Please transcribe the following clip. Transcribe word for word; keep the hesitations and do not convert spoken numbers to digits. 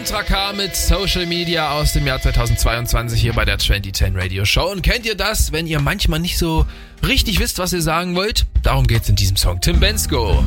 Contra K mit Social Media aus dem Jahr zweitausendzweiundzwanzig hier bei der zwanzig zehn Radio Show. Und kennt ihr das, wenn ihr manchmal nicht so richtig wisst, was ihr sagen wollt? Darum geht's in diesem Song. Tim Bendzko.